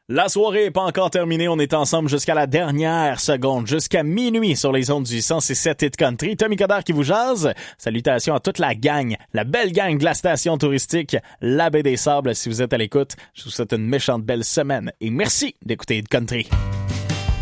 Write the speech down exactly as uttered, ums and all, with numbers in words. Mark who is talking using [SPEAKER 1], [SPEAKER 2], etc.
[SPEAKER 1] La soirée est pas encore terminée, on est ensemble jusqu'à la dernière seconde, jusqu'à minuit sur les ondes du cent six sept Hit Country. Tommy Coderre qui vous jase. Salutations à toute la gang, la belle gang de la station touristique, la Baie des Sables. Si vous êtes à l'écoute, je vous souhaite une méchante belle semaine et merci d'écouter Hit Country.